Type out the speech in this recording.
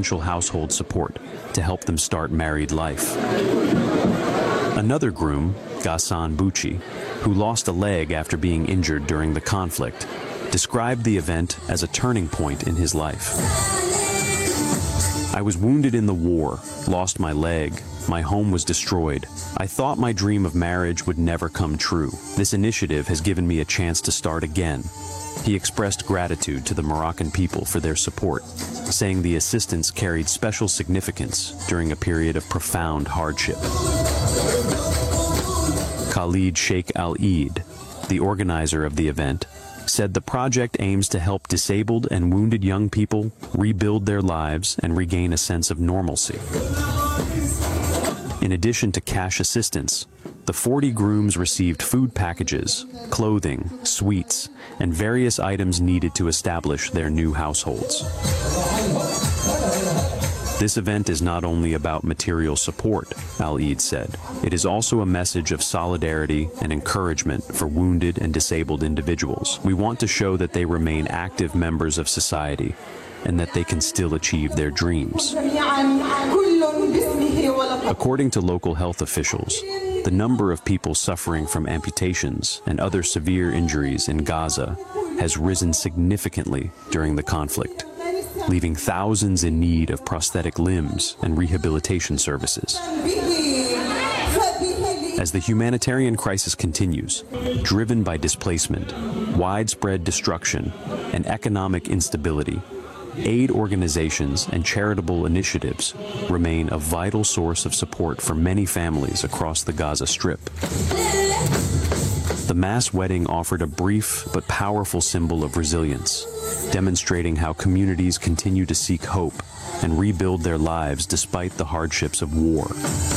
essential household support to help them start married life. Another groom, Ghassan Bucci, who lost a leg after being injured during the conflict, described the event as a turning point in his life. I was wounded in the war, lost my leg, my home was destroyed. I thought my dream of marriage would never come true. This initiative has given me a chance to start again. He expressed gratitude to the Moroccan people for their support, saying the assistance carried special significance during a period of profound hardship. Khalid Sheikh Al-Eid, the organizer of the event, said the project aims to help disabled and wounded young people rebuild their lives and regain a sense of normalcy. In addition to cash assistance, the 40 grooms received food packages, clothing, sweets, and various items needed to establish their new households. This event is not only about material support, Al-Eid said. It is also a message of solidarity and encouragement for wounded and disabled individuals. We want to show that they remain active members of society and that they can still achieve their dreams. According to local health officials, the number of people suffering from amputations and other severe injuries in Gaza has risen significantly during the conflict, leaving thousands in need of prosthetic limbs and rehabilitation services. As the humanitarian crisis continues, driven by displacement, widespread destruction, and economic instability, aid organizations and charitable initiatives remain a vital source of support for many families across the Gaza Strip. The mass wedding offered a brief but powerful symbol of resilience, demonstrating how communities continue to seek hope and rebuild their lives despite the hardships of war.